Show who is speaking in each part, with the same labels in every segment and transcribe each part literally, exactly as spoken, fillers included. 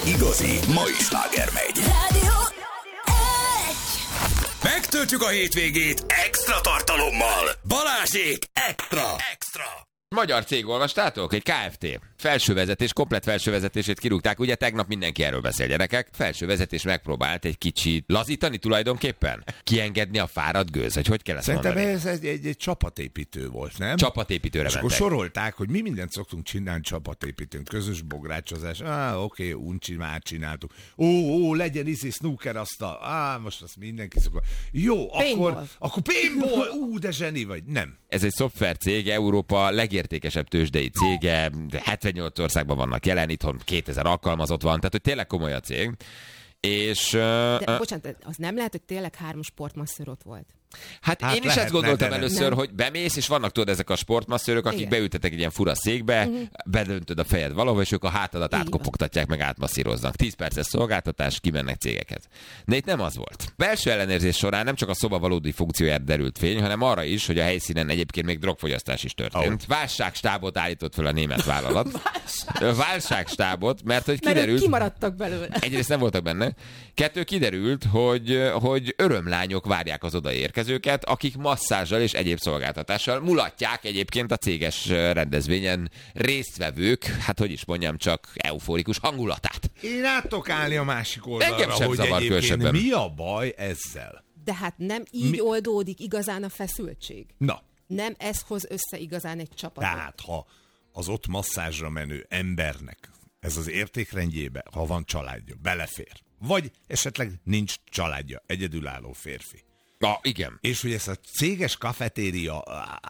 Speaker 1: igazi mai sláger megy.
Speaker 2: Rádió egy.
Speaker 1: Megtöltjük a hétvégét extra tartalommal. Balázsék extra. Extra.
Speaker 3: Magyar cég, olvastátok? Egy ká ef té. Felsővezetés, komplett felsővezetését kirúgták. Ugye tegnap mindenki erről beszél, gyerekek. Felsővezetés megpróbált egy kicsit lazítani tulajdonképpen. Kiengedni a fáradt gőz, hogy hogy kell ezt
Speaker 4: Szerintem
Speaker 3: mondani?
Speaker 4: ez egy, egy, egy csapatépítő volt, nem?
Speaker 3: Csapatépítőre
Speaker 4: És
Speaker 3: mentek.
Speaker 4: akkor sorolták, hogy mi mindent szoktunk csinálni csapatépítőn. Közös bográcsozás. Á, oké, uncsi, már csináltuk. Ó, ó, legyen izé snooker asztal. Á, most azt mindenki szokott. Jó,
Speaker 2: Paintball.
Speaker 4: akkor, akkor paintball. Ú, de zseni vagy. Nem.
Speaker 3: Ez egy szoftvercég, Európa legértékesebb tőzsdei cége, hetvennyolc országban vannak jelen, itthon kétezer alkalmazott van, tehát hogy tényleg komoly a cég. És...
Speaker 2: De
Speaker 3: Uh,
Speaker 2: bocsánat, az nem lehet, hogy tényleg három sportmasször ott volt.
Speaker 3: Hát,
Speaker 4: Hát
Speaker 3: én is
Speaker 4: lehetne,
Speaker 3: ezt gondoltam
Speaker 4: de nem.
Speaker 3: először,
Speaker 2: Nem.
Speaker 3: hogy bemész, és vannak tudod ezek a sportmasszörök, akik
Speaker 2: Igen.
Speaker 3: beültetek egy ilyen fura székbe, uh-huh. bedöntöd a fejed valahol, és ők a hátadat
Speaker 2: Így
Speaker 3: átkopogtatják, meg átmasszíroznak. tíz perces szolgáltatás, kimennek cégeket. De itt nem az volt. Belső ellenőrzés során nem csak a szoba valódi funkciójára derült fény, hanem arra is, hogy a helyszínen egyébként még drogfogyasztás is történt. Oh. Válságstábot állított fel a német vállalat. Válságstábot, mert hogy
Speaker 2: Mert ők
Speaker 3: kiderült...
Speaker 2: kimaradtak belőle.
Speaker 3: Egyrészt nem voltak benne. Kettő, kiderült, hogy, hogy örömlányok várják az odaérkezőket, akik masszázsal és egyéb szolgáltatással mulatják egyébként a céges rendezvényen résztvevők, hát hogy is mondjam, csak euforikus hangulatát.
Speaker 4: Én át tudok állni a másik
Speaker 3: Engem
Speaker 4: oldalra,
Speaker 3: sem
Speaker 4: hogy
Speaker 3: zavar
Speaker 4: egyébként
Speaker 3: különösebben.
Speaker 4: mi a baj ezzel?
Speaker 2: De hát nem így
Speaker 4: Mi-
Speaker 2: oldódik igazán a feszültség.
Speaker 4: Na,
Speaker 2: Nem ez hoz össze igazán egy csapatot.
Speaker 4: tehát ha az ott masszázsra menő embernek ez az értékrendjébe, ha van családja, belefér. Vagy esetleg nincs családja, egyedülálló férfi.
Speaker 3: Na, igen.
Speaker 4: És hogy ezt a céges kafetéria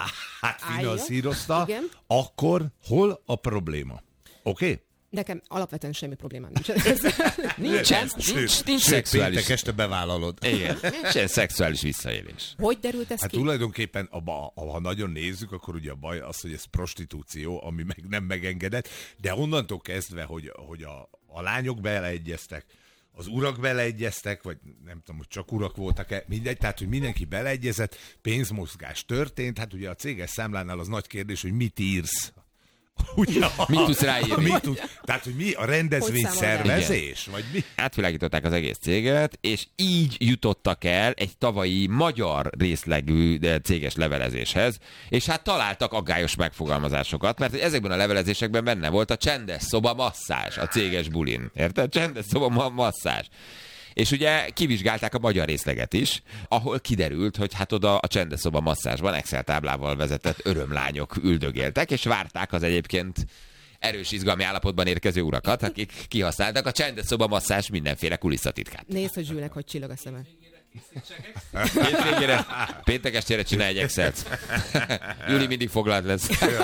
Speaker 4: hát
Speaker 2: Állja.
Speaker 4: finanszírozta,
Speaker 2: Igen.
Speaker 4: akkor hol a probléma? Oké? Okay?
Speaker 2: Nekem alapvetően semmi problémám nincs ezzel.
Speaker 3: Nincsen, nincs, nincs
Speaker 4: Sőt,
Speaker 3: szexuális...
Speaker 4: péntek este bevállalod.
Speaker 3: Igen, nincsen szexuális visszaélés.
Speaker 2: Hogy derült ez
Speaker 4: Hát
Speaker 2: ki?
Speaker 4: tulajdonképpen, abba, ha nagyon nézzük, akkor ugye a baj az, hogy ez prostitúció, ami meg nem megengedett, de onnantól kezdve, hogy, hogy a, a lányok beleegyeztek, az urak beleegyeztek, vagy nem tudom, hogy csak urak voltak-e, mindegy, tehát, hogy mindenki beleegyezett, pénzmozgás történt, hát ugye a céges számlánál az nagy kérdés, hogy mit írsz. Ugye,
Speaker 3: Mit tudsz ráírni?
Speaker 4: Mit tud, tehát, hogy mi a rendezvény
Speaker 2: Hogy számolják?
Speaker 4: szervezés, vagy mi?
Speaker 3: Átvilágították az egész céget, és így jutottak el egy tavalyi magyar részlegű de céges levelezéshez, és hát találtak aggályos megfogalmazásokat, mert ezekben a levelezésekben benne volt a csendes szoba masszázs a céges bulin. Érted? Csendes szoba ma- masszázs. És ugye kivizsgálták a magyar részleget is, ahol kiderült, hogy hát oda a csendes szoba masszázsban Excel táblával vezetett örömlányok üldögéltek, és várták az egyébként erős izgalmi állapotban érkező urakat, akik kihasználtak a csendes szoba masszázs mindenféle kulisszatitkát.
Speaker 2: Nézd, hogy Zsülnek, hogy csillag a szeme.
Speaker 3: Hétvégére, péntek estére csinálj egy Excel-t. Júli mindig foglalt lesz.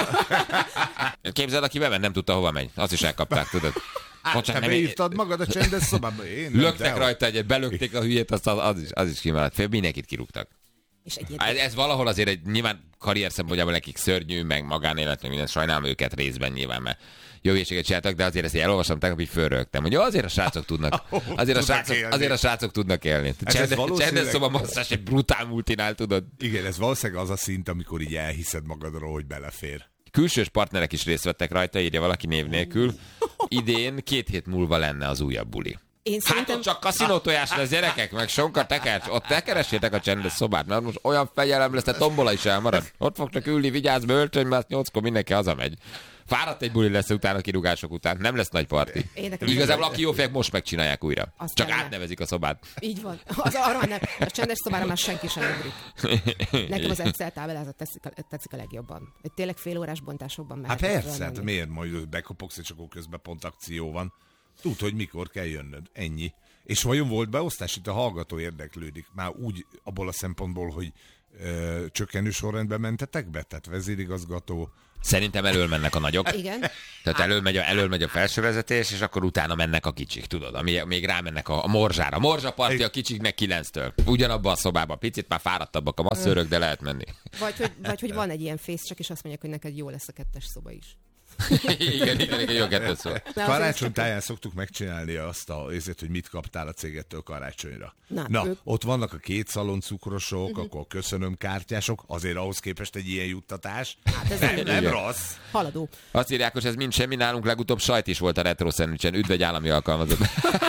Speaker 3: Képzeld, aki bement, nem tudta, hova megy. Azt is elkapták, tudod.
Speaker 4: Te
Speaker 3: Bocsánat, nem,
Speaker 4: beírtad magad a csendes szobába? Én nem,
Speaker 3: löktek
Speaker 4: de-
Speaker 3: rajta egyet, belökték a hülyét, azt az, az, is, az is kimaradt. Fél, mindenkit kirúgtak.
Speaker 2: És egyébként
Speaker 3: Ez, ez valahol azért egy nyilván karrier szempontjából nekik szörnyű, meg magánélet, meg minden, sajnálom őket részben nyilván, mert jó hülyeséget csináltak, de azért ezt így elolvastam, tegnap így fölrögtem, hogy jó, azért a srácok tudnak, azért a
Speaker 4: Tudnak
Speaker 3: srácok,
Speaker 4: élni.
Speaker 3: azért a srácok tudnak élni.
Speaker 4: ez
Speaker 3: Csendes,
Speaker 4: valószínűleg-
Speaker 3: csendes szoba masszás egy brutál multinál, tudod.
Speaker 4: Igen, ez valószínűleg az a szint, amikor így elhiszed magadról, hogy belefér.
Speaker 3: Külsős partnerek is részt vettek rajta, írja valaki név nélkül. Idén két hét múlva lenne az újabb buli.
Speaker 2: én
Speaker 3: Hát
Speaker 2: szerintem...
Speaker 3: ott csak kaszinótojás lesz, gyerekek, meg sonka tekercs, ott ne keressétek a csendes szobát, mert most olyan fegyelem lesz, te tombola is elmarad. Ott fog csak ülni, vigyázz, bölcsön, mert nyolckor mindenki hazamegy. Fáradt egy buli lesz utána, kirúgások után, nem lesz nagy parti.
Speaker 2: Én nekem-
Speaker 3: Igazából aki jó fejek, most megcsinálják újra.
Speaker 2: Azt
Speaker 3: Csak
Speaker 2: nem.
Speaker 3: átnevezik a szobát.
Speaker 2: Így van. Az arra nem. A csendes szobára már senki sem ugrik. Nekem az Excel táblázat tetszik a, tetszik a legjobban. Hogy tényleg fél órás bontásokban
Speaker 4: Hát
Speaker 2: mehet.
Speaker 4: persze, hát miért majd bekopogsz, és akkor közben pont akció van. Tud, hogy mikor kell jönnöd. Ennyi. És vajon volt beosztás? Itt a hallgató érdeklődik. Már úgy abból a szempontból, hogy ö, csökkenő sorrendben mentetek be? Tehát vezérigazgató.
Speaker 3: Szerintem elől mennek a nagyok.
Speaker 2: Igen.
Speaker 3: Tehát elől megy, a, elől megy a felsővezetés, és akkor utána mennek a kicsik, tudod? Ami, még rámennek a, a morzsára. A morzsaparti a kicsiknek kilenctől. Ugyanabban a szobában. Picit már fáradtabbak a masszőrök, de lehet menni.
Speaker 2: Vagy hogy, vagy hogy van egy ilyen fészcsek, és azt mondják, hogy neked jó lesz a kettes szoba is.
Speaker 3: igen, igen, igen, jó kettő szó.
Speaker 4: Karácsony táján szoktuk megcsinálni azt a azért, hogy mit kaptál a cégettől karácsonyra.
Speaker 2: Na,
Speaker 4: Na
Speaker 2: ők...
Speaker 4: ott vannak a két szalon cukrosok, uh-huh. akkor köszönöm kártyások, azért ahhoz képest egy ilyen juttatás.
Speaker 2: Hát ez
Speaker 4: nem,
Speaker 2: nem,
Speaker 4: nem rossz.
Speaker 2: Haladó.
Speaker 3: Azt írják, hogy ez mind semmi, nálunk legutóbb sajt is volt a retro szendvicsen. Üdv egy állami alkalmazott.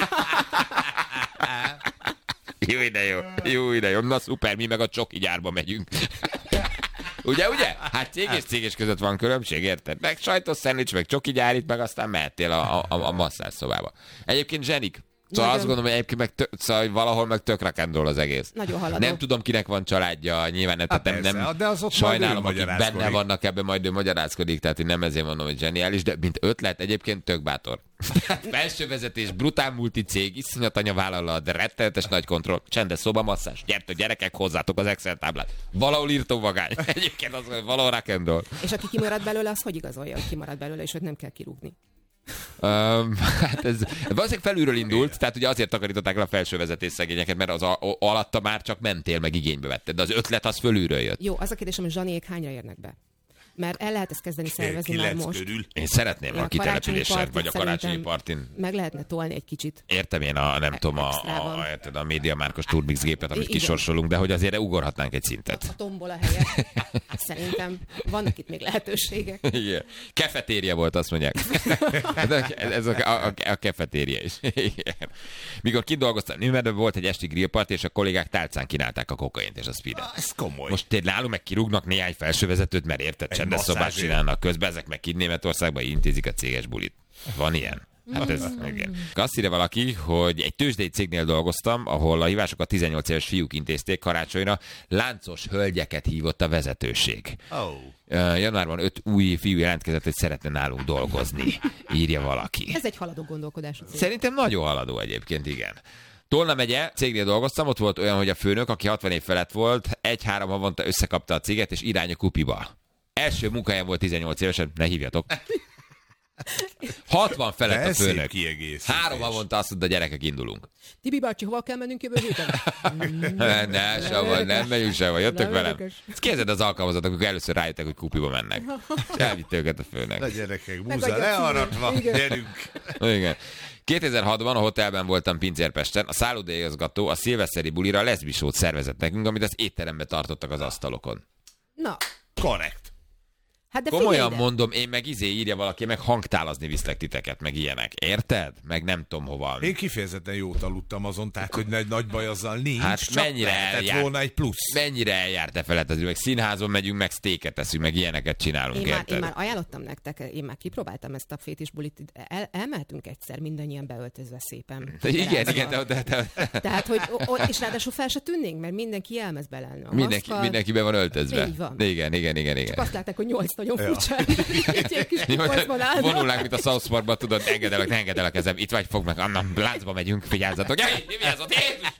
Speaker 3: Jó ide jó, jó ide jó. Na szuper, mi meg a csoki gyárba megyünk. Ugye, ugye? Hát cég és cég és között van különbség, érted? Meg sajtos szendvics, meg csoki gyár itt, meg aztán mehettél a, a, a masszás szobába. Egyébként zsenik. Szóval nagyon... azt gondolom, hogy egyébként meg tök, szóval valahol meg tök rock'n'roll az egész.
Speaker 2: Nagyon haladó.
Speaker 3: Nem tudom, kinek van családja, nyilván nem,
Speaker 4: hát
Speaker 3: nem, nem
Speaker 4: de az ott
Speaker 3: sajnálom, akik benne vannak ebben, majd ő magyarázkodik, tehát én nem ezért mondom, hogy zseniális, de mint ötlet egyébként tök bátor. Felsővezetés, brutál multicég, iszonyat anyavállalat, rettenetes nagy kontroll, csendes szoba, masszás. Gyertek, gyerekek, hozzátok az Excel táblát. Valahol írtó vagány. Egyébként az, hogy valahol rock'n'roll.
Speaker 2: És aki kimarad belőle, az hogy igazolja, hogy kimarad belőle, és hogy nem kell kirúgni?
Speaker 3: Um, hát ez valószínűleg felülről indult, tehát ugye azért takarították el a felsővezetés szegényeket, mert az a, a, alatta már csak mentél, meg igénybe vetted, de az ötlet az fölülről jött.
Speaker 2: Jó, az a kérdésem, hogy Zsaniék hányra érnek be? Mert el lehet ezt kezdeni szervezni már most.
Speaker 4: Körül.
Speaker 3: Én szeretném
Speaker 2: Én
Speaker 3: a kitelepülésen, vagy a karácsonyi partin.
Speaker 2: Meg lehetne tolni egy kicsit.
Speaker 3: Értem én a, nem tudom, a, a, a, a MediaMarktos Turbix gépet, amit igen. kisorsolunk, de hogy azért ugorhatnánk egy szintet.
Speaker 2: A tombola helyett. Szerintem vannak itt még lehetőségek.
Speaker 3: Igen. Kefetéria volt, azt mondják. Ez a, a, a, a kefetéria is. Igen. Mikor kidolgoztam, mert volt egy esti grillparty, és a kollégák tálcán kínálták a kokaint és a speedet.
Speaker 4: Ah, ez komoly.
Speaker 3: Most tényleg nálunk meg kirúgnak néhány felsővezetőt, mert érted, csendes szobát csinálnak közben, ezek meg kint Németországban intézik a céges bulit. Van ilyen? Hát ez, igen. Azt írja valaki, hogy egy tőzsdei cégnél dolgoztam, ahol a hívásokat tizennyolc éves fiúk intézték karácsonyra, láncos hölgyeket hívott a vezetőség.
Speaker 4: Oh.
Speaker 3: Januárban öt új fiú jelentkezett, hogy szeretne nálunk dolgozni, írja valaki.
Speaker 2: Ez egy haladó gondolkodás.
Speaker 3: Szerintem nagyon haladó egyébként, igen. Tolna megye, cégnél dolgoztam, ott volt olyan, hogy a főnök, aki hatvan év felett volt, egy-három havonta összekapta a céget, és irány a kupiba. Első munkáján volt tizennyolc évesen, ne hívjatok. hatvan felett a főnök. Három havonta azt mondta, gyerekek, indulunk.
Speaker 2: Tibi bácsi, hova kell mennünk jövő héten?
Speaker 3: ne, sehova, nem megyünk sehova, jöttök velem. Ezt kérdezed az alkalmazottak, amikor először rájöttek, hogy kupiba mennek. És elvitt őket a főnök.
Speaker 4: Na gyerekek, búza learatva, gyerünk.
Speaker 3: Igen. kétezer-hatban a hotelben voltam Pincérpesten, a szállodai-igazgató a szilveszteri bulira leszbisót szervezett nekünk, amit az étteremben tartottak az asztalokon.
Speaker 2: Na.
Speaker 4: Korrekt.
Speaker 2: Hát de
Speaker 3: komolyan mondom, én meg izé írja valaki, meg hangtálazni viszlek titeket, meg ilyenek. Érted? Meg nem tudom hova.
Speaker 4: Én kifejezetten jót aludtam azon, tehát hogy nagy, nagy baj azzal nincs.
Speaker 3: Hát
Speaker 4: csak
Speaker 3: mennyire eljárt,
Speaker 4: volna egy plusz.
Speaker 3: Mennyire eljárt e felett az, meg színházon megyünk, meg sztéket teszünk, meg ilyeneket csinálunk.
Speaker 2: Én már,
Speaker 3: érted?
Speaker 2: én már ajánlottam nektek, én már kipróbáltam ezt a fétis bulit, el, elmehetünk egyszer mindannyian beöltözve szépen.
Speaker 3: Igen, igen, de, de, de.
Speaker 2: Tehát, hogy o, és ráadásul fel se tűnnénk, mert mindenki elmez bele.
Speaker 3: Mindenki, mindenki be van öltözve.
Speaker 2: Így van.
Speaker 3: Igen, igen, igen, igen.
Speaker 2: Csak azt látták, hogy nyolc nagyon furcsa. Egy kis kupacban állnak.
Speaker 3: Vonulnánk, mint a South Parkban, tudod, engedd el, engedd el a kezem, itt vagy, fogd meg, annan, láncba megyünk, figyelzatok. Vigyázzatok,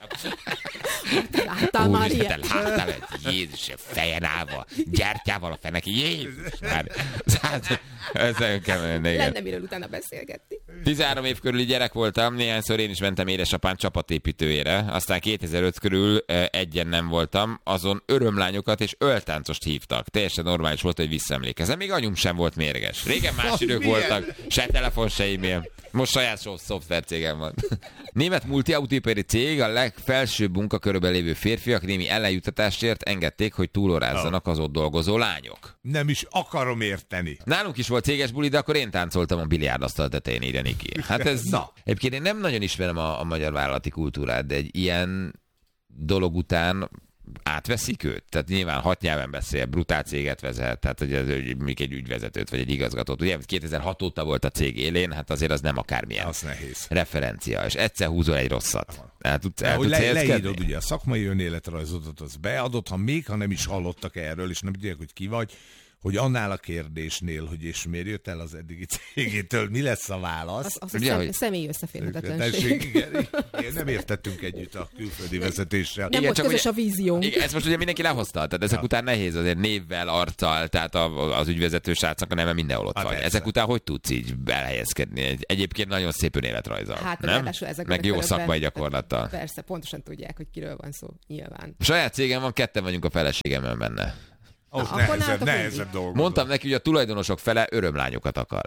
Speaker 3: Jézus!
Speaker 2: Láttál már ilyet?
Speaker 3: Láttál egy Jézus, fejen állva, gyertyával a fenek, Jézus már. Ez nagyon kemény, igen.
Speaker 2: Lenne miről utána beszélgetni.
Speaker 3: tizenhárom év körüli gyerek voltam, néhányszor én is mentem édesapám csapatépítőjére, aztán kétezer-öt körül egyen nem voltam, azon örömlányokat és öltáncost hívtak. Teljesen normális volt, hogy visszaemlékezem. Még anyum sem volt mérges. Régen más idők voltak, se telefon, se e-mail. Most saját szoftvercégem van. Német multiautóipari cég, a legfelsőbb munkakörben lévő férfiak némi ellenjutatásért engedték, hogy túlórázzanak az ott dolgozó lányok.
Speaker 4: Nem is akarom érteni.
Speaker 3: Nálunk is volt céges buli, de akkor én táncoltam a biliárdasztal tetején, írja Niki. Hát ez... Na. Egyébként én nem nagyon ismerem a, a magyar vállalati kultúrát, de egy ilyen dolog átveszik őt? Tehát nyilván hat nyelven beszél, brutál céget vezet, tehát hogy ez még egy ügyvezetőt, vagy egy igazgatót. Ugye kétezer-hat óta volt a cég élén, hát azért az nem akármilyen
Speaker 4: az nehéz.
Speaker 3: Referencia, és egyszer húzol egy rosszat. El tudsz, el
Speaker 4: hogy
Speaker 3: tudsz
Speaker 4: le, leírod ugye a szakmai önéletrajzodat, az beadott, ha még, ha nem is hallottak erről, és nem tudják, hogy ki vagy, hogy annál a kérdésnél, hogy és miért jött el az eddigi cégétől, mi lesz a válasz?
Speaker 2: Az, az ugye, a szem, hogy... személyi összeférhetetlenség.
Speaker 4: Igen, igen, nem értettünk együtt a külföldi vezetéssel.
Speaker 2: Nem igen, volt közös ugye, a vízió.
Speaker 3: Igen, ezt most ugye mindenki lehozta, tehát ezek ja. után nehéz azért névvel, arccal, tehát a, az ügyvezető srácnak a neve mindenhol ott van. Ezek után hogy tudsz így elhelyezkedni? Egyébként nagyon szép önéletrajzal. Hát, nem? Meg jó szakmai gyakorlattal.
Speaker 2: Persze, pontosan tudják, hogy kiről van szó, nyilván.
Speaker 3: A saját cégem van, ketten vagyunk a feleségemmel benne.
Speaker 4: Ahhoz
Speaker 2: akkor
Speaker 4: nehezebb,
Speaker 2: nálatok
Speaker 4: nehezebb dolgozom.
Speaker 3: Mondtam neki, hogy a tulajdonosok fele örömlányokat akar.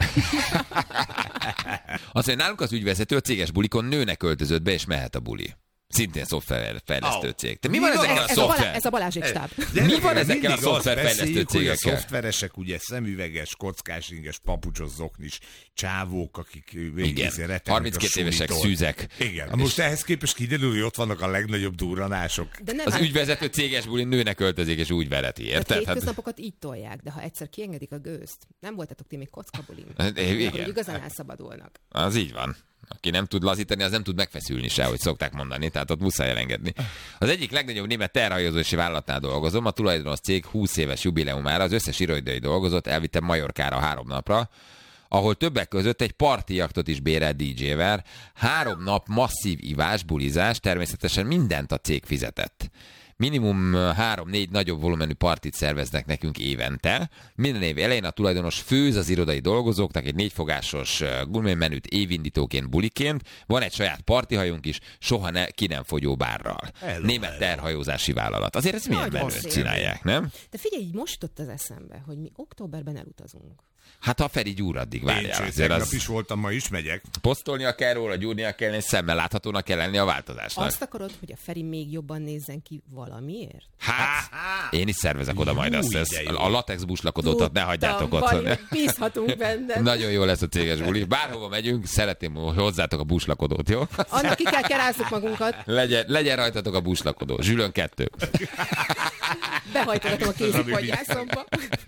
Speaker 3: Azt mondja, nálunk az ügyvezető a céges bulikon nőnek öltözött be, és mehet a buli. Szintén szoftverfejlesztő
Speaker 4: Au.
Speaker 3: cég. De mi van ezekkel a
Speaker 2: Ez a, Balá,
Speaker 3: szoftver?
Speaker 2: ez a Balázsék stáb.
Speaker 3: Mi van ezekkel a
Speaker 4: Mindig azt
Speaker 3: szoftverfejlesztő
Speaker 4: beszéljük, hogy a
Speaker 3: cégekkel?
Speaker 4: szoftveresek ugye szemüveges, kockásinges, papucsos, zoknis csávók, akik végig
Speaker 3: Igen,
Speaker 4: rettegnek
Speaker 3: harminckét
Speaker 4: a
Speaker 3: évesek,
Speaker 4: sulitól.
Speaker 3: szűzek.
Speaker 4: Igen, most ehhez képest kiderül, hogy ott vannak a legnagyobb durranások.
Speaker 2: De nem,
Speaker 3: Az
Speaker 2: hát,
Speaker 3: ügyvezető céges bulin nőnek öltözik, és úgy vereti,
Speaker 2: a
Speaker 3: érted? Hát,
Speaker 2: hétköznapokat így tolják, de ha egyszer kiengedik a gőzt, nem voltatok ti még kockabulin.
Speaker 3: Hát, igen.
Speaker 2: Akkor igazán elszabadulnak.
Speaker 3: az így van. Aki nem tud lazítani, az nem tud megfeszülni se, hogy szokták mondani, tehát ott muszáj elengedni. Az egyik legnagyobb német terhajózási vállalatnál dolgozom, a tulajdonos cég húsz éves jubileumára az összes irodai dolgozott, elvittem Majorkára három napra, ahol többek között egy parti jaktot is bérelt dé dzsével, három nap masszív ivás, bulizás, természetesen mindent a cég fizetett. Minimum három-négy nagyobb volumenű partit szerveznek nekünk évente. Minden év elején a tulajdonos főz az irodai dolgozóknak egy négyfogásos gurmémenüt évindítóként buliként. Van egy saját partihajunk is, soha ne, ki nem fogyó bárral.
Speaker 4: Hello,
Speaker 3: Német
Speaker 4: hello.
Speaker 3: terhajózási vállalat. Azért ez milyen
Speaker 2: Nagyon
Speaker 3: menőt
Speaker 2: szép.
Speaker 3: csinálják, nem?
Speaker 2: De figyelj, így most jutott az eszembe, hogy mi októberben elutazunk.
Speaker 3: Hát ha Feri gyúr, addig
Speaker 4: Én
Speaker 3: várjál.
Speaker 4: sem,
Speaker 3: Azért
Speaker 4: tegnap
Speaker 3: az
Speaker 4: is voltam, ma is megyek.
Speaker 3: posztolnia kell róla, gyúrnia kell, és szemmel láthatónak kell lenni a változásnak.
Speaker 2: Azt akarod, hogy a Feri még jobban nézzen ki valamiért?
Speaker 3: Hát, én is szervezek oda majd
Speaker 4: Jó,
Speaker 3: azt. ezt.
Speaker 4: de jó.
Speaker 3: A latex buslakodót ne hagyjátok
Speaker 2: Tudtam,
Speaker 3: otthon.
Speaker 2: Bali, bízhatunk benned.
Speaker 3: Nagyon jó lesz a céges buli. Bárhova megyünk, szeretném, hogy hozzátok a buslakodót, jó?
Speaker 2: Annak ki kell kerázzuk magunkat,
Speaker 3: Legyen, legyen rajtatok a buslakodó. Zsülön kettő.
Speaker 2: behajtogatom a kézikvagyászomba.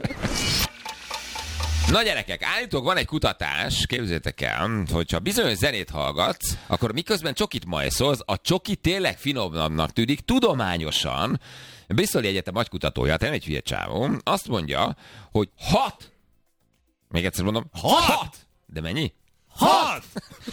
Speaker 3: Na gyerekek, állítólag van egy kutatás, képzeljétek el, hogyha bizonyos zenét hallgatsz, akkor miközben csokit majszolsz, a csoki tényleg finomabbnak tűnik tudományosan. Bristoli Egyetem agykutatója, tehát nem egy hülye csávó, azt mondja, hogy hat, még egyszer mondom, hat, hat. De mennyi?
Speaker 4: Hat!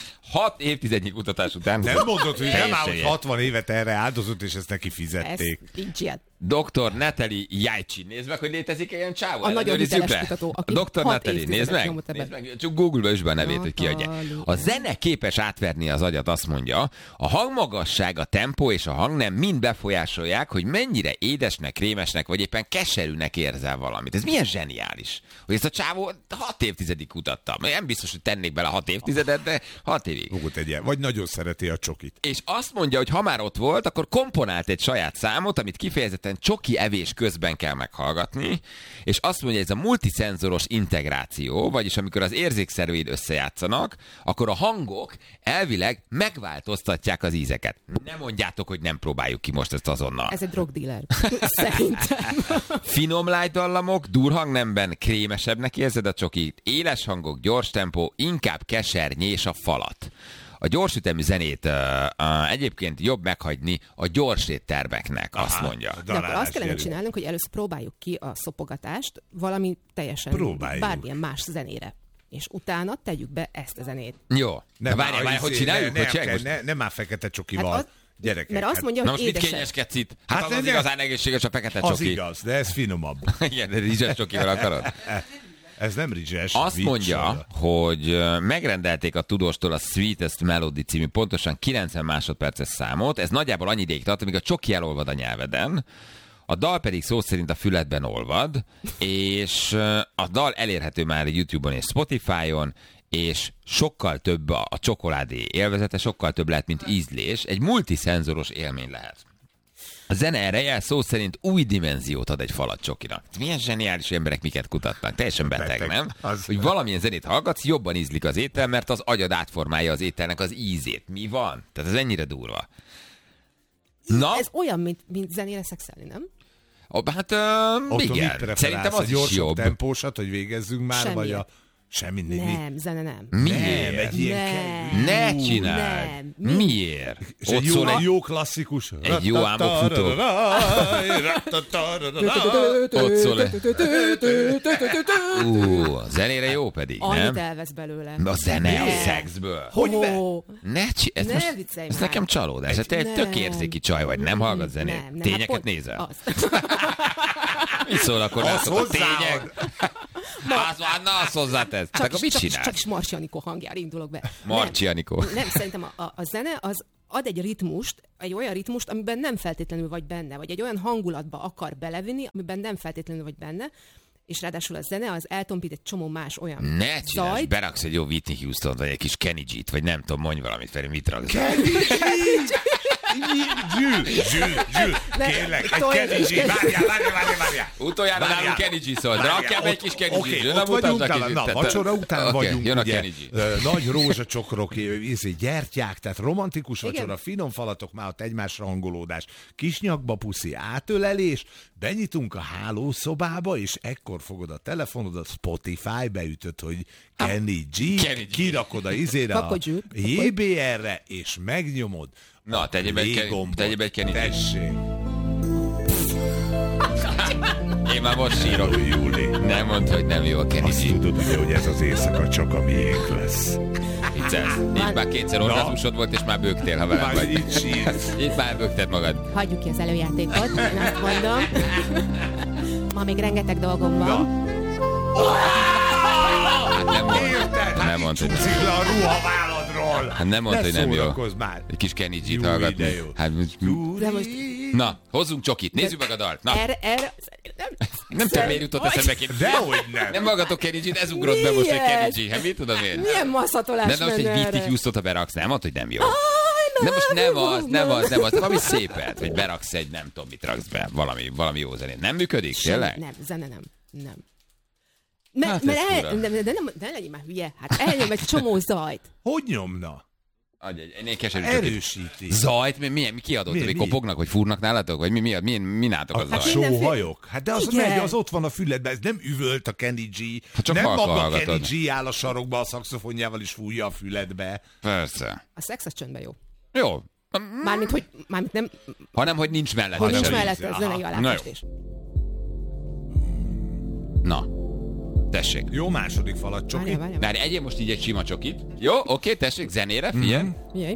Speaker 3: Hat évtizednyi kutatás után.
Speaker 4: Nem mondod, hogy nem áll, hogy
Speaker 3: Teljessége.
Speaker 4: hatvan évet erre áldozott, és ezt neki
Speaker 2: Ez
Speaker 4: fizették.
Speaker 2: nincs ilyen.
Speaker 3: doktor Natalie Jajcsi, nézd meg, hogy létezik ilyen csávó.
Speaker 2: A nagyon
Speaker 3: Ellenőrizzük
Speaker 2: hiteles
Speaker 3: le.
Speaker 2: kutató, aki
Speaker 3: doktor
Speaker 2: hat
Speaker 3: Natalie, nézd
Speaker 2: évtizedet
Speaker 3: meg,
Speaker 2: nyomott ebben.
Speaker 3: nézd meg, csak Google-ba is be a nevét, hogy kiadja.
Speaker 2: Natalie.
Speaker 3: A zene képes átverni az agyat, azt mondja, a hangmagasság, a tempó és a hangnem mind befolyásolják, hogy mennyire édesnek, krémesnek, vagy éppen keserűnek érzel valamit. Ez milyen zseniális, hogy ezt a csávó hat évtizedig kutatta. Nem biztos, hogy tennék bele hat évtizedet, de hat évig.
Speaker 4: Fogott egy ilyen. Vagy nagyon szereti a csokit.
Speaker 3: És azt mondja, hogy ha már ott volt, akkor komponált egy saját számot, amit kifejezetten csoki evés közben kell meghallgatni, és azt mondja, hogy ez a multiszenzoros integráció, vagyis amikor az érzékszerveid összejátszanak, akkor a hangok elvileg megváltoztatják az ízeket. Nem mondjátok, hogy nem próbáljuk ki most ezt azonnal.
Speaker 2: Ez egy drogdíler. Szerintem.
Speaker 3: Finom light dallamok, durhangnemben krémesebbnek érzed a csokit, éles hangok, gyors tempó, inkább kesernyés a falat. A gyorsütemű zenét uh, uh, egyébként jobb meghagyni a gyors éttermeknek, azt
Speaker 4: Aha,
Speaker 3: mondja.
Speaker 4: a
Speaker 2: De akkor
Speaker 4: darálás
Speaker 2: azt kellene
Speaker 4: jelű.
Speaker 2: csinálnunk, hogy először próbáljuk ki a szopogatást valami teljesen
Speaker 4: Próbáljuk.
Speaker 2: bármilyen más zenére. És utána tegyük be ezt a zenét.
Speaker 3: Jó.
Speaker 4: Nem,
Speaker 3: Várjál, várjál, hogy csináljuk?
Speaker 4: Ne,
Speaker 3: hogy
Speaker 4: ne,
Speaker 3: csináljuk
Speaker 4: ne,
Speaker 3: most?
Speaker 4: ne, nem már fekete csokival.
Speaker 2: Hát az-
Speaker 4: Gyerekek.
Speaker 2: Mert azt
Speaker 4: hát
Speaker 2: mondja,
Speaker 3: Na
Speaker 2: hogy
Speaker 3: most mit
Speaker 2: édesebb.
Speaker 3: kényeskedsz itt? Hát,
Speaker 4: Hát
Speaker 3: az, az
Speaker 4: ne-
Speaker 3: igazán egészséges a fekete
Speaker 4: az
Speaker 3: csoki.
Speaker 4: igaz, de ez finomabb.
Speaker 3: Igen, de rizses csokival akarod.
Speaker 4: Ez nem rizses.
Speaker 3: Azt
Speaker 4: vicc,
Speaker 3: mondja,
Speaker 4: sajna.
Speaker 3: hogy ö, megrendelték a tudóstól a Sweetest Melody című pontosan kilencven másodperces számot. Ez nagyjából annyi ideig tart, amíg a csoki elolvad a nyelveden. A dal pedig szó szerint a füledben olvad, és ö, a dal elérhető már YouTube-on és Spotify-on, és sokkal több a, a csokoládé élvezete, sokkal több lehet, mint ízlés. Egy multiszenzoros élmény lehet. A zene ereje szó szerint új dimenziót ad egy falat csokinak. Milyen zseniális emberek miket kutatnak. Teljesen beteg,
Speaker 4: Beteg.
Speaker 3: nem?
Speaker 4: Az-
Speaker 3: Hogy valamilyen zenét hallgatsz, jobban ízlik az étel, mert az agyad átformálja az ételnek az ízét. Mi van? Tehát ez ennyire durva. Na,
Speaker 2: Ez olyan, mint, mint zenére szexelni, nem?
Speaker 3: Ó, hát
Speaker 4: Otthon
Speaker 3: uh,
Speaker 4: mit
Speaker 3: igen,
Speaker 4: preferálsz?
Speaker 3: szerintem
Speaker 4: A
Speaker 3: az is
Speaker 4: gyorsabb
Speaker 3: jobb.
Speaker 4: tempósat, hogy végezzünk már,
Speaker 2: Semmi.
Speaker 4: vagy a... Semmi. mi- mi-
Speaker 2: Nem, zene nem.
Speaker 3: Miért?
Speaker 4: Nem, egy ilyen
Speaker 2: Nem.
Speaker 3: Ne
Speaker 2: Ú,
Speaker 3: csináld!
Speaker 2: nem. Mi?
Speaker 3: Miért?
Speaker 4: És
Speaker 3: Ott
Speaker 4: egy jó,
Speaker 3: szól egy...
Speaker 4: jó klasszikus.
Speaker 3: Egy jó álmokfutó. Ott szól egy... Ú, a zenére jó pedig,
Speaker 2: Annyit
Speaker 3: nem?
Speaker 2: elvesz belőle.
Speaker 3: A zene a
Speaker 2: Ne.
Speaker 3: szexből.
Speaker 2: Hogy
Speaker 3: Ne, csi- ez,
Speaker 2: Ne
Speaker 3: most,
Speaker 2: viccelj
Speaker 3: ez
Speaker 2: már.
Speaker 3: nekem csalódás. Ez te egy
Speaker 2: Nem.
Speaker 3: tök érzéki csaj vagy, nem hallgat zenét.
Speaker 2: Nem, nem,
Speaker 3: Tényeket
Speaker 2: hát pont
Speaker 3: nézel?
Speaker 2: az.
Speaker 3: Mi szól akkor
Speaker 4: Az
Speaker 3: rátok a
Speaker 4: hozzáad.
Speaker 3: tények? Az van, na, azt hozzátesz.
Speaker 2: Csak,
Speaker 3: Akkor mit
Speaker 2: csak,
Speaker 3: csinálsz?
Speaker 2: csak is Marci Anikó hangjára indulok be.
Speaker 3: Marci
Speaker 2: Nem.
Speaker 3: Anikó.
Speaker 2: Nem, szerintem a, a, a zene az ad egy ritmust, egy olyan ritmust, amiben nem feltétlenül vagy benne, vagy egy olyan hangulatba akar belevinni, amiben nem feltétlenül vagy benne, és ráadásul a zene az eltompít egy csomó más olyan
Speaker 3: Ne csinálj,
Speaker 2: zajt.
Speaker 3: beraksz egy jó Whitney Houston, vagy egy kis Kenny G-t, vagy nem tudom, mondj valamit, Feri, mit raksz?
Speaker 4: Zsül, Zsül, Zsül, kérlek, egy
Speaker 2: Tolj-
Speaker 4: Kenny G, várjál, várjál, várjál, várjál.
Speaker 3: Utoljára
Speaker 4: Várjál.
Speaker 3: nálunk Kenny G szólt,
Speaker 4: Várjál,
Speaker 3: rakjál be egy
Speaker 4: ott-
Speaker 3: kis Kenny
Speaker 4: Oké,
Speaker 3: G-t.
Speaker 4: ott vagyunk, talán, na, vacsora után
Speaker 3: Oké,
Speaker 4: vagyunk,
Speaker 3: jön a
Speaker 4: ugye,
Speaker 3: Kenny G.
Speaker 4: ö, nagy rózsacsokrok, ízi, gyertyák, tehát romantikus
Speaker 2: Igen.
Speaker 4: vacsora, finom falatok, már ott egymásra hangolódás, kisnyakba puszi, átölelés, benyitunk a hálószobába, és ekkor fogod a telefonodat, Spotify beütöd, hogy Kenny G,
Speaker 3: Kenny G.
Speaker 4: kirakod a izére, a
Speaker 2: Pakogy Zsül,
Speaker 4: jé bé er-re, és megnyomod.
Speaker 3: Na,
Speaker 4: a
Speaker 3: tegyél be egy
Speaker 4: play
Speaker 3: Kenny-
Speaker 4: gombot.
Speaker 3: tegyél be egy Kenny G-t.
Speaker 4: Tessék.
Speaker 3: Én már most sírok.
Speaker 4: Ó, Júli.
Speaker 3: Nem mondd, hogy nem jó a Kenny
Speaker 4: Azt
Speaker 3: G.
Speaker 4: tudod ugye, hogy ez az éjszaka csak a miénk lesz.
Speaker 3: Viccelsz. Így már kétszer orgazmusod volt, és már bőgtél, ha velem
Speaker 4: Már
Speaker 3: vagy.
Speaker 4: így sírsz.
Speaker 3: Itt már bőgted magad.
Speaker 2: Hagyjuk ki az előjátékot, én azt mondom. Ma még rengeteg dolgom van.
Speaker 3: Hát nem mondd.
Speaker 4: Érted?
Speaker 3: Nem
Speaker 4: Hát
Speaker 3: mondd, hogy nem.
Speaker 4: csúszik le a ruhaváladról.
Speaker 3: Hát nem mondd,
Speaker 4: Ne
Speaker 3: hogy nem jó.
Speaker 4: szórakozz már.
Speaker 3: Egy kis Kenny G-t
Speaker 4: Jó,
Speaker 3: hallgatni.
Speaker 4: de jó.
Speaker 3: Hát,
Speaker 2: De most
Speaker 3: na, hozzunk csokit, nézzük meg a dalt. Na,
Speaker 2: erre, erre, nem,
Speaker 3: nem tudom, miért jutott eszembe Kenny G.
Speaker 4: Dehogy nem.
Speaker 3: Nem hallgatok Kenny G-t, ez ugrott be most, hogy
Speaker 2: Miért?
Speaker 3: Kenny G. Hát mit tudom én?
Speaker 2: Milyen masszatolás
Speaker 3: De na most egy
Speaker 2: menne
Speaker 3: Whitney
Speaker 2: erre?
Speaker 3: Houston-t, ha beraksz, nem mondd, hogy nem jó.
Speaker 2: Aj,
Speaker 3: De most nem
Speaker 2: na,
Speaker 3: az, nem az, nem az, valami szépet, hogy beraksz egy, nem tudom, mit raksz be, valami, valami jó zenét. Nem működik, tényleg?
Speaker 2: Nem, zene nem. Nem. Mert,
Speaker 3: Hát
Speaker 2: mert
Speaker 3: ez
Speaker 2: el,
Speaker 3: fura.
Speaker 2: de, de nem, ne legyél már hülye. Hát elnyom egy csomó zajt.
Speaker 4: Hogy nyomna?
Speaker 3: Adj egy, én keserű csokit.
Speaker 4: Erősíti.
Speaker 3: Zajt? Mi, milyen, mi kiadott,
Speaker 4: Mi,
Speaker 3: hogy
Speaker 4: mi?
Speaker 3: kopognak, vagy fúrnak nálatok? Vagy mi, mi, mi, mi nálatok a
Speaker 4: Hát
Speaker 3: zaj?
Speaker 2: mindenféle-
Speaker 4: sóhajok. Hát de az
Speaker 2: Igen.
Speaker 4: megy, az ott van a füledben, ez nem üvölt a Kenny G.
Speaker 3: Hát csak
Speaker 4: nem
Speaker 3: halkan
Speaker 4: maga
Speaker 3: hallgatod.
Speaker 4: Kenny G áll a sarokba a szaxofonjával is fújja a füledbe.
Speaker 3: Persze.
Speaker 2: A szex az csöndben jó.
Speaker 3: Jó.
Speaker 2: Mármint, hogy, mármint nem,
Speaker 3: Hanem, hogy nincs mellett.
Speaker 2: hogy nincs
Speaker 3: semmi.
Speaker 2: mellette a
Speaker 4: Aha.
Speaker 2: zenei aláfestés.
Speaker 3: Na, tessék.
Speaker 4: Jó második falat, csoki.
Speaker 2: Várjál, várjál.
Speaker 3: Várj, egyél most így egy sima csokit. Jó, oké, tessék, zenére, figyelj.
Speaker 4: Mhm.
Speaker 2: Figyelj.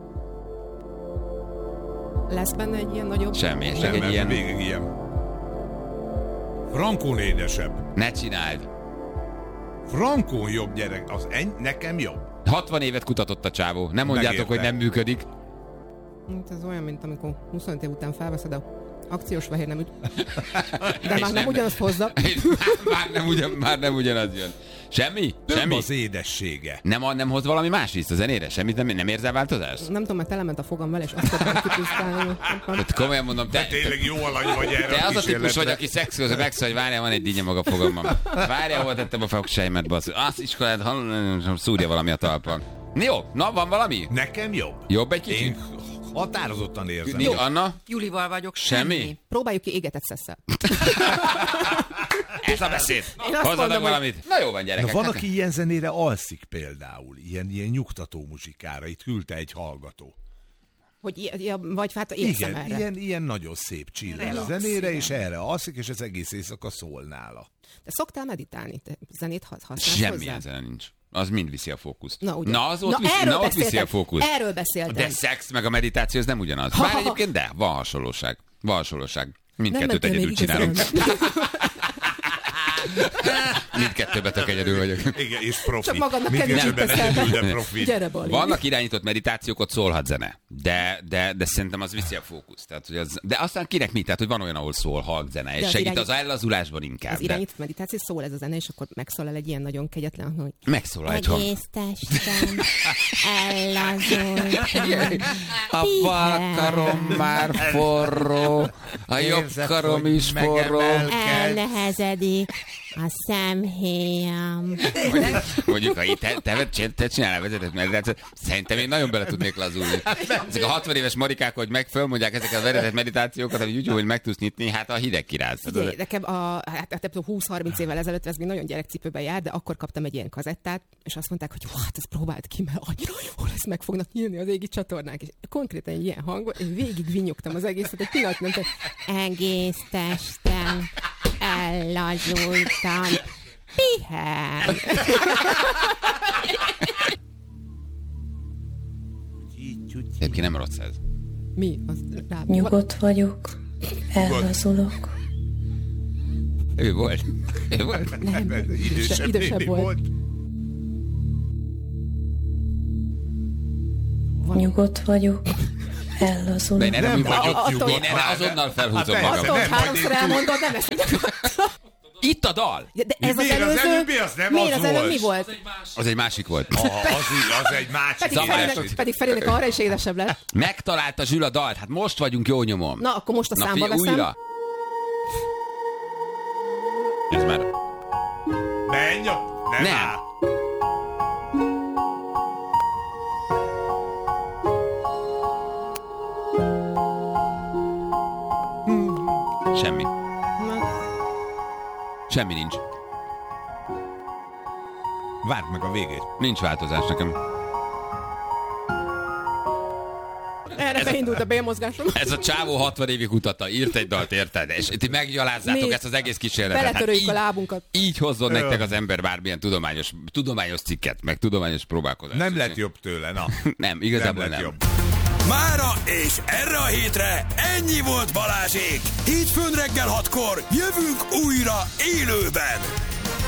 Speaker 2: Lesz benne egy ilyen nagyobb...
Speaker 3: Semmi, csak
Speaker 4: Nem,
Speaker 3: egy
Speaker 4: nem,
Speaker 3: ilyen...
Speaker 4: végig ilyen. Frankón édesebb.
Speaker 3: Ne csináld.
Speaker 4: Frankón jobb gyerek, az eny, nekem jobb.
Speaker 3: hatvan évet kutatott a csávó. Nem mondjátok,
Speaker 4: Megérte.
Speaker 3: hogy nem működik.
Speaker 2: Hát ez olyan, mint amikor huszonöt év után felveszed a akciós fehér neműt. De már nem ugyanazt hozza.
Speaker 3: már, már, nem ugyan, már nem ugyanaz jön. Semmi?
Speaker 4: Több
Speaker 3: Semmi?
Speaker 4: az édessége.
Speaker 3: Nem, a- nem hoz valami más ízt a zenére? Semmit nem, nem érzel változást?
Speaker 2: Nem tudom, mert telement a fogam vele, és azt tudom kitisztálni.
Speaker 3: Hát komolyan mondom, te,
Speaker 4: De tényleg jó alany vagy erre
Speaker 3: te az a típus
Speaker 4: kísérletre.
Speaker 3: vagy, aki szexuál, megszól, hogy várjál, van egy dinnye maga fogamban. Várjál, hol tettem a fogsejmet, basszus. Azt iskolát, hall- szúrja valami a talpon. Jó, na, van valami?
Speaker 4: Nekem jobb.
Speaker 3: Jobb egy kicsit?
Speaker 4: Én határozottan érzem.
Speaker 3: Nincs, Anna?
Speaker 5: Julival vagyok,
Speaker 3: Semmi?
Speaker 5: semmi.
Speaker 2: Próbáljuk ki égetett szesszel.
Speaker 3: Ez a beszéd.
Speaker 2: Én azt
Speaker 3: Hozzanak
Speaker 2: mondom, hogy-
Speaker 3: valamit. Na jó van,
Speaker 4: Na
Speaker 3: gyerekek.
Speaker 4: van,
Speaker 3: hát-
Speaker 4: aki ilyen zenére alszik például, ilyen, ilyen nyugtató muzsikára, itt küldte egy hallgató.
Speaker 2: Hogy i- ja, vagy hát érzem
Speaker 4: Igen,
Speaker 2: erre.
Speaker 4: ilyen, ilyen nagyon szép chill
Speaker 5: Relax,
Speaker 4: zenére,
Speaker 5: igen.
Speaker 4: és erre alszik, és az egész éjszaka szól nála.
Speaker 2: De szoktál meditálni? Te zenét ha- használsz
Speaker 3: Semmilyen
Speaker 2: hozzá?
Speaker 3: zene nincs. Az mind viszi a fókuszt.
Speaker 2: Na, ugye.
Speaker 3: na az ott,
Speaker 2: Na,
Speaker 3: viszi,
Speaker 2: erről
Speaker 3: na, ott viszi a
Speaker 2: beszéltem.
Speaker 3: fókuszt.
Speaker 2: Erről beszéltem.
Speaker 3: De szex meg a meditáció az nem ugyanaz.
Speaker 2: Ha,
Speaker 3: Bár
Speaker 2: ha, ha.
Speaker 3: egyébként de, van hasonlóság. Van hasonlóság. Mindkettőt
Speaker 2: mentél
Speaker 3: egyedül
Speaker 2: még
Speaker 3: csinálunk.
Speaker 2: igazán.
Speaker 3: Mindkettőben tök egyedül vagyok.
Speaker 4: Igen, és profi.
Speaker 2: Csak magadnak
Speaker 4: Mindkettőben
Speaker 2: kedvet teszel.
Speaker 4: egyedül, de profi.
Speaker 2: Gyere, Bali.
Speaker 3: Vannak irányított meditációk, ott szólhat zene. De, de, de szerintem az viszi a fókuszt. Tehát, hogy az, de aztán kinek mi? Tehát, hogy van olyan, ahol szól halk zene, és
Speaker 2: az
Speaker 3: segít
Speaker 2: irány-
Speaker 3: az ellazulásban inkább.
Speaker 2: Az
Speaker 3: De
Speaker 2: irányított meditáció szól ez a zene, és akkor megszólal egy ilyen nagyon kegyetlen, hogy
Speaker 3: megszólal egy hang.
Speaker 2: egész testem ellazult.
Speaker 3: A bal karom már forró, a jobb
Speaker 4: Érzed,
Speaker 3: karom
Speaker 4: hogy
Speaker 3: is forró.
Speaker 4: megemel-
Speaker 2: Elnehezedik a szemhéjam.
Speaker 3: Mondjuk, ha itt te, te, te, te csinálnál vezetett meditációt, szerintem én nagyon bele tudnék lazulni. Ezek a hatvan éves marikák, hogy meg fölmondják ezeket a vezetett meditációkat, hogy úgy, hogy meg tudsz nyitni, hát a hideg kiráz.
Speaker 2: Figyelj, nekem a, hát, hát húsz-harminc évvel ezelőtt ez még nagyon gyerekcipőben jár, de akkor kaptam egy ilyen kazettát, és azt mondták, hogy hát ezt próbáld ki, mert annyira jó lesz, meg fognak nyílni az égi csatornák. És konkrétan egy ilyen hangot, és végig vinyogtam az egészet, egy pillanat nem tehát egész testem ellazultam. Pihen!
Speaker 3: Egyébként nem rossz ez.
Speaker 2: Mi? Az rá...
Speaker 6: Nyugodt vagyok, ellazulok.
Speaker 3: Ő volt. Ő volt.
Speaker 2: Nem,
Speaker 4: Idősebb,
Speaker 2: idősebb
Speaker 4: néni
Speaker 2: volt.
Speaker 4: volt.
Speaker 2: Van
Speaker 6: Nyugodt vagyok, ellazulok.
Speaker 3: De én erre,
Speaker 4: Nem
Speaker 3: mi vagyok,
Speaker 2: attól-
Speaker 3: nyugodt. Én erre azonnal felhúzom
Speaker 4: Hát
Speaker 3: magam.
Speaker 4: persze,
Speaker 2: Attól,
Speaker 4: nem,
Speaker 2: hogy
Speaker 4: majd
Speaker 2: háromszor
Speaker 4: én túl-
Speaker 2: elmondod, nem ezt
Speaker 3: Itt a dal!
Speaker 2: De ez az
Speaker 4: Miért? Az
Speaker 2: előző...
Speaker 4: előbbi az nem
Speaker 2: Miért
Speaker 4: az
Speaker 2: az előbb
Speaker 4: volt?
Speaker 2: mi volt?
Speaker 3: Az egy másik volt.
Speaker 4: Ah, az, az egy másik.
Speaker 2: Pedig
Speaker 3: Zabás.
Speaker 2: Ferinek, pedig Ferinek arra is édesebb lett.
Speaker 3: Megtalálta Zsül a dalt, hát most vagyunk jó nyomon.
Speaker 2: Na, akkor most a
Speaker 3: Na,
Speaker 2: számba
Speaker 3: figyelj,
Speaker 2: veszem.
Speaker 3: újra. Ez már...
Speaker 4: Menj a... Nem.
Speaker 3: Nem.
Speaker 4: áll.
Speaker 3: Semmi.
Speaker 2: Na,
Speaker 3: Semmi nincs.
Speaker 4: Várd meg a végét.
Speaker 3: Nincs változás nekem.
Speaker 2: erre beindult a bélmozgásom.
Speaker 3: Ez a csávó hatvan évig kutatta, írt egy dalt, érted? És ti meggyalázzátok
Speaker 2: Mi
Speaker 3: ezt az egész kísérletet.
Speaker 2: beletörőjük
Speaker 3: Hát
Speaker 2: a lábunkat.
Speaker 3: Így hozzon
Speaker 4: Jó.
Speaker 3: nektek az ember bármilyen tudományos, tudományos cikket, meg tudományos próbálkozást.
Speaker 4: Nem lett jobb tőle, na.
Speaker 3: Nem, igazából
Speaker 4: nem.
Speaker 3: nem.
Speaker 4: Lett jobb.
Speaker 1: Mára és erre a hétre ennyi volt Balázsék. Hétfőn reggel hatkor jövünk újra élőben.